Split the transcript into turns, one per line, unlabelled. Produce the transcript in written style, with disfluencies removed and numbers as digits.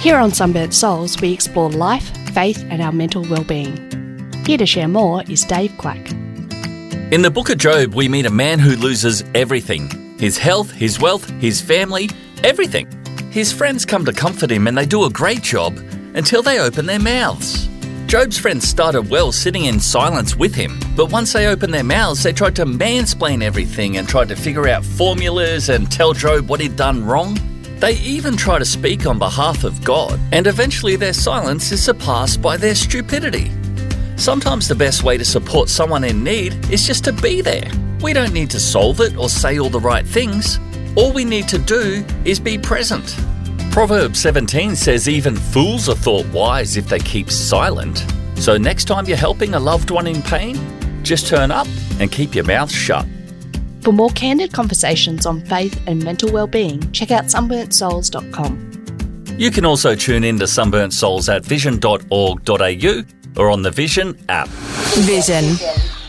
Here on Sunburnt Souls, we explore life, faith and our mental well-being. Here to share more is Dave Quack.
In the book of Job, we meet a man who loses everything. His health, his wealth, his family, everything. His friends come to comfort him and they do a great job until they open their mouths. Job's friends started well sitting in silence with him, but once they opened their mouths, they tried to mansplain everything and tried to figure out formulas and tell Job what he'd done wrong. They even try to speak on behalf of God, and eventually their silence is surpassed by their stupidity. Sometimes the best way to support someone in need is just to be there. We don't need to solve it or say all the right things. All we need to do is be present. Proverbs 17 says even fools are thought wise if they keep silent. So next time you're helping a loved one in pain, just turn up and keep your mouth shut.
For more candid conversations on faith and mental well-being, check out sunburntsouls.com.
You can also tune in to Sunburnt Souls at vision.org.au or on the Vision app.
Vision.